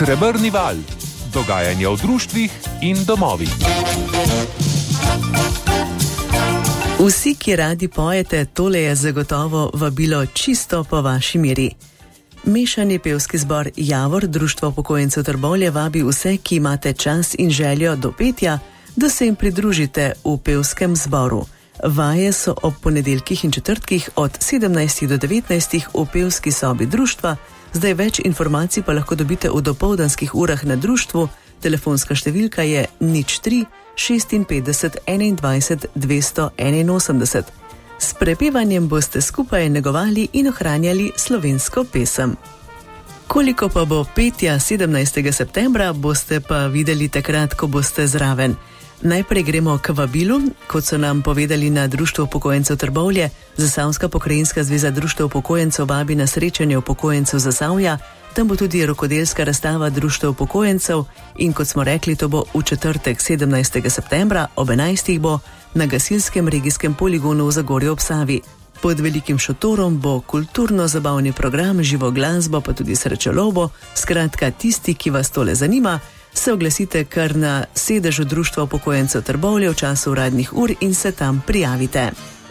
Srebrni val. Dogajanje v društvih in domovih. Vsi, ki radi pojete, tole je zagotovo vabilo čisto po vaši meri. Mešani pevski zbor Javor, Društvo upokojencev Trbovlje, vabi vse, ki imate čas in željo do petja, da se jim pridružite v pevskem zboru. Vaje so ob ponedeljkih in četrtkih od 17 do 19 v pevski sobi društva. Zdaj več informacij pa lahko dobite v dopoldanskih urah na društvu. Telefonska številka je 03 56 21 281. S prepevanjem boste skupaj negovali in ohranjali slovensko pesem. Koliko pa bo petja 17. septembra, boste pa videli takrat, ko boste zraven. Najprej gremo k vabilu, kot so nam povedali na Društvu upokojencev Trbovlje. Zasavska pokrajinska zveza Društev upokojencev vabi na srečanje upokojencev Zasavja. Tam bo tudi rokodelska razstava Društev upokojencev in kot smo rekli, to bo v četrtek 17. septembra ob 11. bo na gasilskem regijskem poligonu v Zagorju ob Savi. Pod velikim šotorom bo kulturno-zabavni program, živo glasbo, pa tudi srečelobo. Skratka, tisti, ki vas tole zanima, se oglasite kar na sedežu Društva upokojencev Trbovlje v času uradnih ur in se tam prijavite.